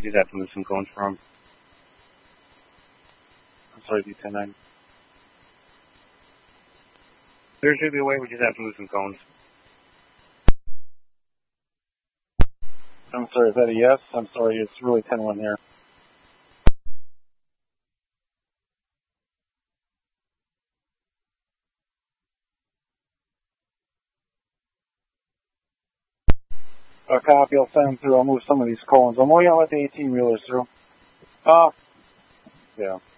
just have to move some cones from. I'm sorry, D109. There should be a way, we just have to move some cones. I'm sorry, is that a yes? I'm sorry, it's really 10-1 here. Copy, I'll send them through. I'll move some of these cones. I'm only going to let the 18-wheelers through. Yeah.